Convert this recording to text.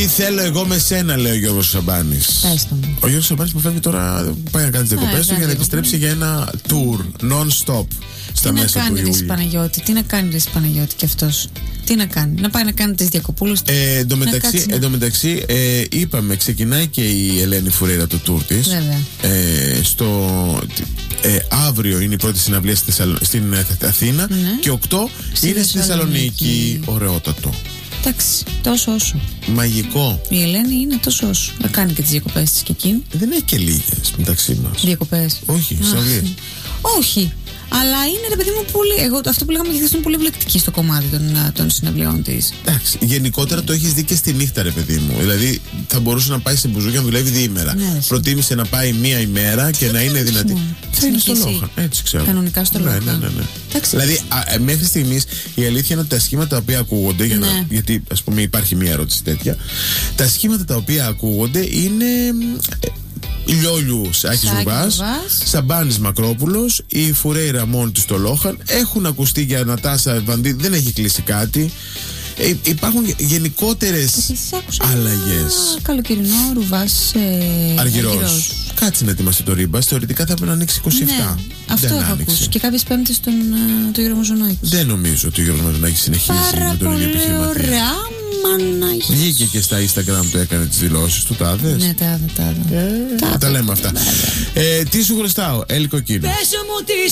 Τι θέλω εγώ με σένα, λέει ο Γιώργος Σαμπάνης. Ο Γιώργος Σαμπάνης που φεύγει τώρα, πάει να κάνει τις διακοπές του για να επιστρέψει για ένα tour non-stop στα μέσα του Ιουλίου. Τι να κάνει ρε Παναγιώτη κι αυτός? Τι να κάνει? Να πάει να κάνει τις διακοπούλες του. Εν τω μεταξύ, είπαμε, ξεκινάει και η Ελένη Φουρέιρα το tour της. Αύριο είναι η πρώτη συναυλία στην Αθήνα, και 8 είναι στη Θεσσαλονίκη. Ωραιότατο. Εντάξει, τόσο όσο. Μαγικό. Η Ελένη είναι τόσο όσο. Να κάνει και τις διακοπές της και εκείνη. Δεν έχει και λίγες μεταξύ μας. Διακοπές. Όχι, συναυλίες. Όχι. Αλλά είναι, ρε παιδί μου, πολύ. Εγώ αυτό που λέγαμε και χθες είναι πολύ βλεκτική στο κομμάτι των συναυλιών της. Εντάξει. Γενικότερα το έχεις δει και στη νύχτα, ρε παιδί μου. Δηλαδή θα μπορούσε να πάει σε μπουζούκια να δουλεύει διήμερα. Ναι, προτίμησε να πάει μία ημέρα και να είναι δυνατή. Θα είναι στο Λόχαν. Έτσι ξέρω. Κανονικά στο Λόχαν. Ναι. Δηλαδή μέχρι στιγμής η αλήθεια είναι ότι τα σχήματα τα οποία ακούγονται. Γιατί ας πούμε υπάρχει μία ερώτηση τέτοια. Τα σχήματα τα οποία ακούγονται είναι. Λιόλιου Άκης Ρουβάς, Σαμπάνης Μακρόπουλος, η Φουρέιρα μόνη της στο Λόχαν. Έχουν ακουστεί για Νατάσα Βαντή, δεν έχει κλείσει κάτι. Υπάρχουν γενικότερες αλλαγές. Καλοκαιρινό Ρουβάς Αργυρός. Κάτσε να ετοιμαστεί το Ρίμπας. Θεωρητικά θα πρέπει να ανοίξει 27. Ναι, αυτό έχω ακούσει. Και κάποιες Πέμπτες τον Γιώργο Μαζονάκη. Δεν νομίζω ότι ο Γιώργος Μαζονάκης συνεχίζει με τον ίδιο επιχειρηματία. Βγήκε και στα Instagram του, έκανε τις δηλώσεις του, τα δες? Ναι, τα λέμε αυτά. Τι σου χρωστάω, Έλλη Κοκκίνου? Πες μου τι